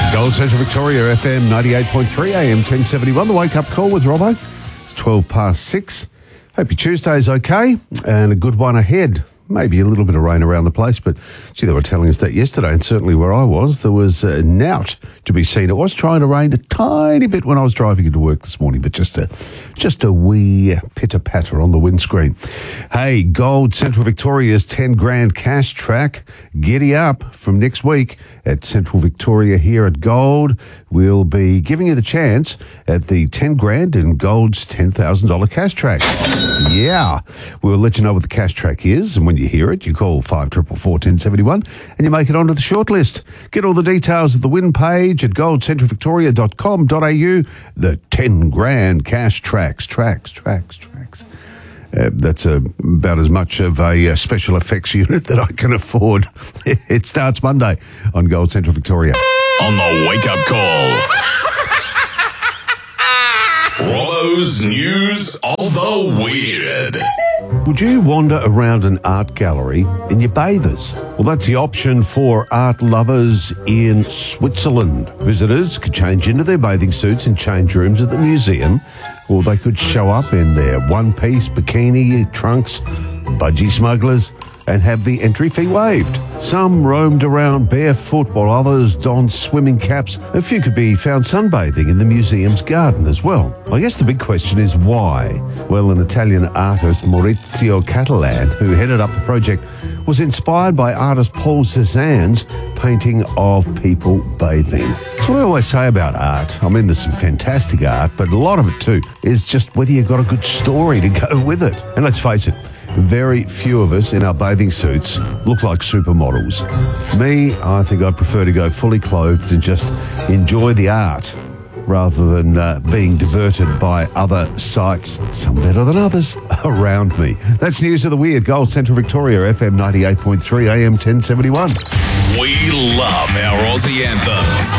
Gold Central Victoria, FM 98.3 AM 1071. The Wake Up Call with Robbo. It's 12 past 6. Hope your Tuesday's okay and a good one ahead. Maybe a little bit of rain around the place, but gee, they were telling us that yesterday, and certainly where I was, there was nout to be seen. It was trying to rain a tiny bit when I was driving into work this morning, but just a wee pitter-patter on the windscreen. Hey, Gold Central Victoria's 10 grand cash track. Giddy up from next week at Central Victoria here at Gold. We'll be giving you the chance at the 10 grand in Gold's $10,000 cash tracks. Yeah, we'll let you know what the cash track is, and when you hear it, you call 5444 1071 and you make it onto the shortlist. Get all the details at the win page at goldcentralvictoria.com.au. The 10 grand cash tracks. That's about as much of a special effects unit that I can afford. It starts Monday on Gold Central Victoria. On the Wake Up Call. Robbo's News of the Weird. Would you wander around an art gallery in your bathers? Well, that's the option for art lovers in Switzerland. Visitors could change into their bathing suits in change rooms at the museum, or they could show up in their one-piece bikini, trunks, budgie smugglers, and have the entry fee waived. Some roamed around barefoot while others donned swimming caps. A few could be found sunbathing in the museum's garden as well. I guess the big question is why? Well, an Italian artist, Maurizio Catalan, who headed up the project, was inspired by artist Paul Cézanne's painting of people bathing. That's what I always say about art. I mean, there's some fantastic art, but a lot of it too is just whether you've got a good story to go with it. And let's face it, very few of us in our bathing suits look like supermodels. Me, I think I'd prefer to go fully clothed and just enjoy the art rather than being diverted by other sights, some better than others, around me. That's News of the Weird. Gold Central Victoria, FM 98.3 AM 1071. We love our Aussie anthems.